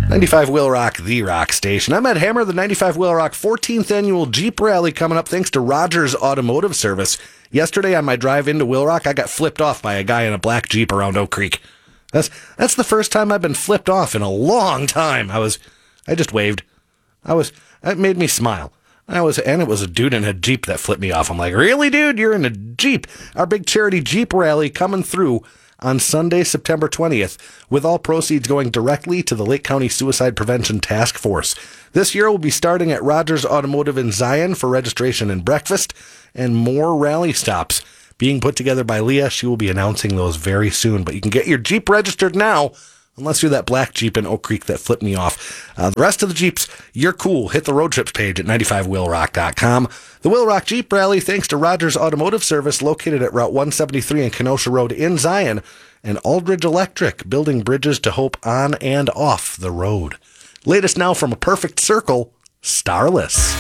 95 Wheel Rock, the rock station. I'm Ed Hammer, the 95 Wheel Rock 14th annual Jeep Rally coming up thanks to Rogers Automotive Service. Yesterday on my drive into Wheel Rock, I got flipped off by a guy in a black Jeep around Oak Creek. That's the first time I've been flipped off in a long time. I just waved. It made me smile. And it was a dude in a Jeep that flipped me off. I'm like, really, dude? You're in a Jeep? Our big charity Jeep Rally coming through on Sunday, September 20th, with all proceeds going directly to the Lake County Suicide Prevention Task Force. This year will be starting at Rogers Automotive in Zion for registration and breakfast, and more rally stops being put together by Leah. She will be announcing those very soon, but you can get your Jeep registered now, unless you're that black Jeep in Oak Creek that flipped me off. The rest of the Jeeps, you're cool. Hit the road trips page at 95wheelrock.com. The Wheel Rock Jeep Rally, thanks to Rogers Automotive Service, located at Route 173 and Kenosha Road in Zion, and Aldridge Electric, building bridges to hope on and off the road. Latest now from A Perfect Circle, Starless.